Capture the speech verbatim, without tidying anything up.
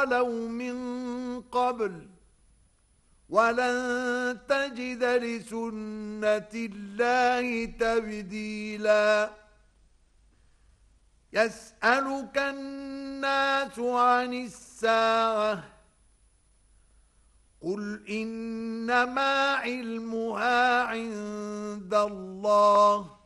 خلوا من قبل ولن تجد لسنة الله تبديلا يسألك الناس عن الساعة قل إنما علمها عند الله